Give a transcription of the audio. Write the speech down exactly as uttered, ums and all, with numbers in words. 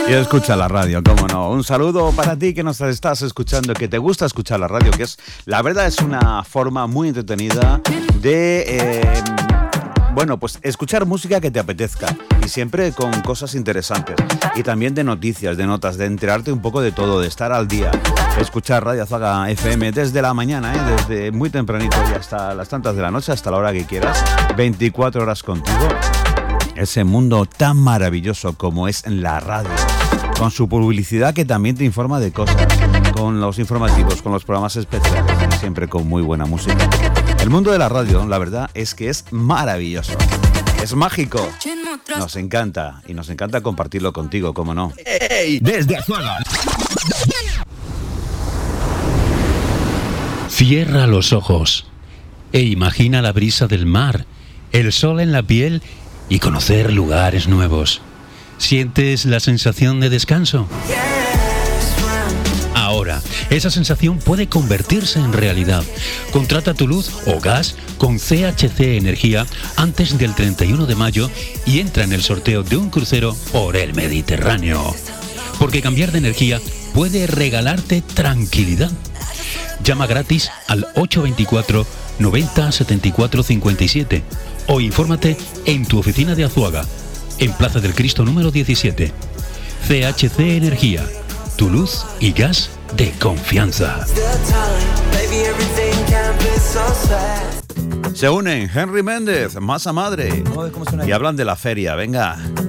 Y escucha la radio, cómo no. Un saludo para ti que nos estás escuchando, que te gusta escuchar la radio, que es, la verdad, es una forma muy entretenida de, eh, bueno, pues escuchar música que te apetezca y siempre con cosas interesantes y también de noticias, de notas, de enterarte un poco de todo, de estar al día. Escuchar Radio Azuaga F M desde la mañana, ¿eh? Desde muy tempranito y hasta las tantas de la noche, hasta la hora que quieras, veinticuatro horas contigo. Ese mundo tan maravilloso como es la radio, con su publicidad que también te informa de cosas, con los informativos, con los programas especiales, siempre con muy buena música. El mundo de la radio, la verdad, es que es maravilloso, es mágico, nos encanta y nos encanta compartirlo contigo, cómo no. Hey, desde Azuaga. Cierra los ojos e imagina la brisa del mar, el sol en la piel y conocer lugares nuevos. ¿Sientes la sensación de descanso? Ahora, esa sensación puede convertirse en realidad. Contrata tu luz o gas con C H C Energía antes del treinta y uno de mayo y entra en el sorteo de un crucero por el Mediterráneo. Porque cambiar de energía puede regalarte tranquilidad. Llama gratis al ocho dos cuatro, noventa, setenta y cuatro cincuenta y siete o infórmate en tu oficina de Azuaga, en Plaza del Cristo número diecisiete. C H C Energía, tu luz y gas de confianza. Se unen Henry Méndez, Masa Madre, y hablan de la feria. Venga.